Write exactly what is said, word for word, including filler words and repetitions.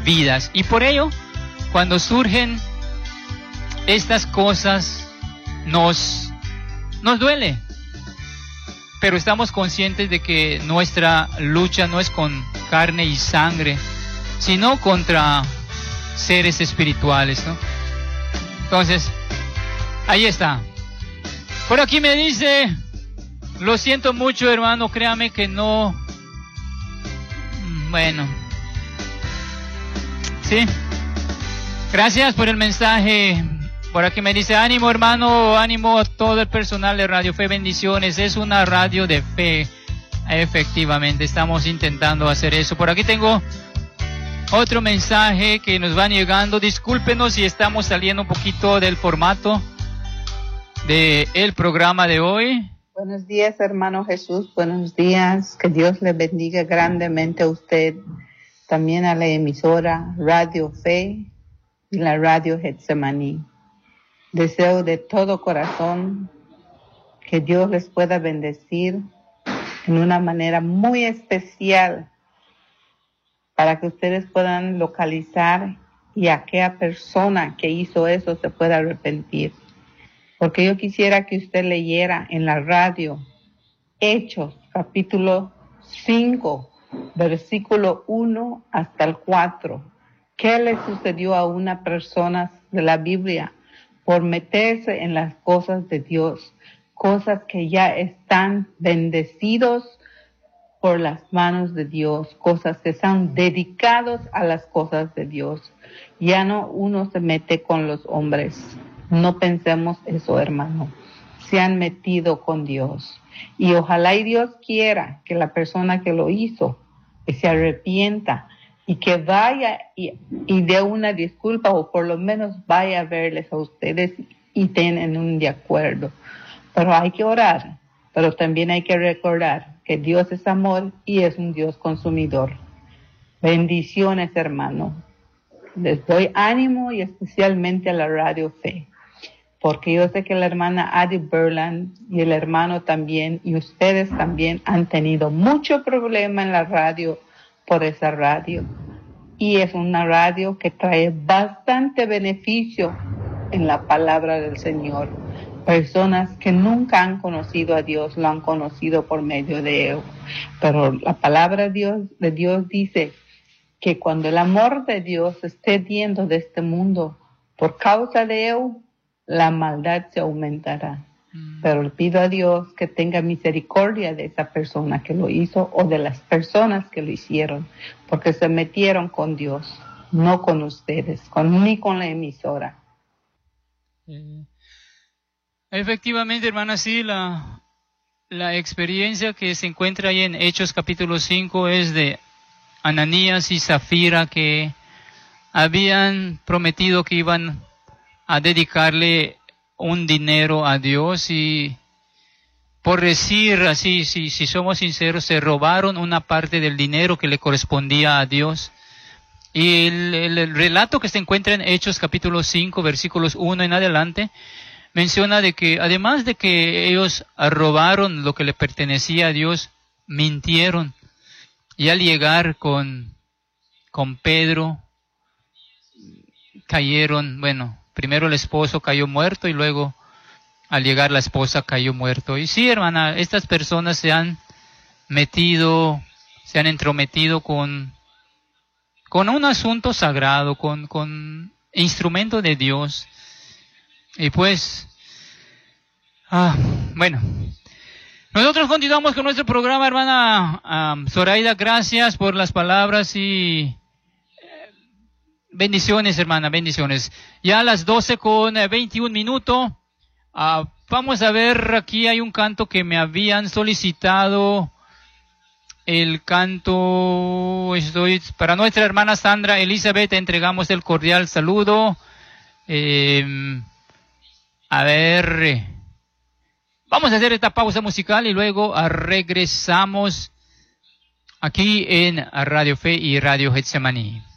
vidas. Y por ello, cuando surgen estas cosas, nos, nos duele. Pero estamos conscientes de que nuestra lucha no es con carne y sangre, sino contra seres espirituales, ¿no? Entonces, ahí está. Por aquí me dice, lo siento mucho, hermano, créame que no... Bueno. Sí. Gracias por el mensaje. Por aquí me dice, ánimo hermano, ánimo a todo el personal de Radio Fe, bendiciones. Es una radio de fe. Efectivamente, estamos intentando hacer eso. Por aquí tengo otro mensaje que nos va llegando. Discúlpenos si estamos saliendo un poquito del formato del programa de hoy. Buenos días, hermano Jesús. Buenos días. Que Dios le bendiga grandemente a usted. También a la emisora Radio Fe y la Radio Getsemaní. Deseo de todo corazón que Dios les pueda bendecir en una manera muy especial para que ustedes puedan localizar y aquella persona que hizo eso se pueda arrepentir. Porque yo quisiera que usted leyera en la radio Hechos, capítulo cinco, versículo uno hasta el cuatro. ¿Qué le sucedió a una persona de la Biblia por meterse en las cosas de Dios? Cosas que ya están bendecidos por las manos de Dios, cosas que están dedicados a las cosas de Dios. Ya no uno se mete con los hombres. No pensemos eso, hermano. Se han metido con Dios. Y ojalá y Dios quiera que la persona que lo hizo, que se arrepienta y que vaya y, y dé una disculpa o por lo menos vaya a verles a ustedes y tengan un de acuerdo. Pero hay que orar, pero también hay que recordar que Dios es amor y es un Dios consumidor. Bendiciones, hermano. Les doy ánimo y especialmente a la Radio Fe, porque yo sé que la hermana Adi Berland y el hermano también, y ustedes también han tenido mucho problema en la radio por esa radio. Y es una radio que trae bastante beneficio en la palabra del Señor. Personas que nunca han conocido a Dios lo han conocido por medio de Él. Pero la palabra de Dios, de Dios dice que cuando el amor de Dios esté yendo de este mundo, por causa de Él, la maldad se aumentará. Mm. Pero le pido a Dios que tenga misericordia de esa persona que lo hizo o de las personas que lo hicieron, porque se metieron con Dios, no con ustedes, con, ni con la emisora. Eh, efectivamente, hermana, sí, la, la experiencia que se encuentra ahí en Hechos capítulo cinco es de Ananías y Zafira, que habían prometido que iban a dedicarle un dinero a Dios y, por decir así, si, si somos sinceros, se robaron una parte del dinero que le correspondía a Dios. Y el, el, el relato que se encuentra en Hechos capítulo cinco, versículos uno en adelante, menciona de que además de que ellos robaron lo que le pertenecía a Dios, mintieron. Y al llegar con, con Pedro, cayeron, bueno, primero el esposo cayó muerto y luego al llegar la esposa cayó muerto. Y sí, hermana, estas personas se han metido, se han entrometido con, con un asunto sagrado, con, con instrumento de Dios. Y pues, ah, bueno, nosotros continuamos con nuestro programa, hermana um, Zoraida. Gracias por las palabras y bendiciones, hermana, bendiciones. Ya a las doce con veintiún minutos, uh, vamos a ver, aquí hay un canto que me habían solicitado, el canto, estoy, para nuestra hermana Sandra Elizabeth, entregamos el cordial saludo. Eh, a ver, vamos a hacer esta pausa musical y luego uh, regresamos aquí en Radio Fe y Radio Getsemaní.